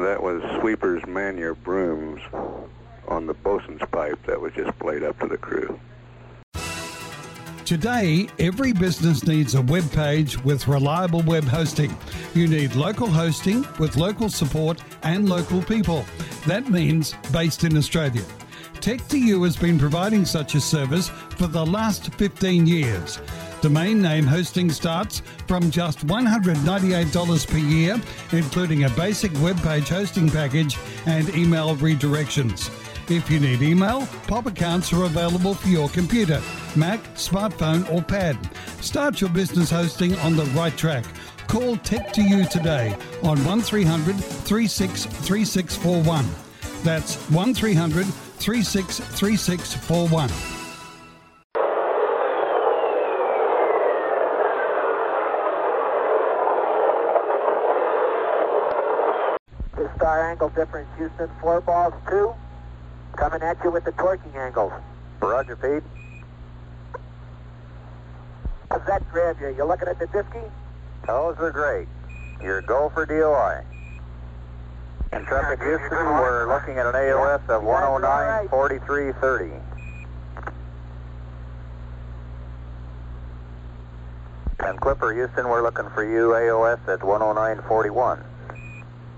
That was Sweepers Man Your Brooms on the bosun's pipe that was just played up to the crew. Today, every business needs a web page with reliable web hosting. You need local hosting with local support and local people. That means based in Australia. Tech2U has been providing such a service for the last 15 years. Domain name hosting starts from just $198 per year, including a basic web page hosting package and email redirections. If you need email, POP accounts are available for your computer, Mac, smartphone or pad. Start your business hosting on the right track. Call Tech2U today on 1300 36 3641. That's 1300 36 3641. Star angle difference, Houston, 4 balls 2. Coming at you with the torquing angles. Roger, Pete. How's that grab you? You looking at the Diffkey? Those are great. Your go for DOI. Intrepid Houston, we're looking at an AOS of 109.4330. And Clipper Houston, we're looking for you AOS at 109.41.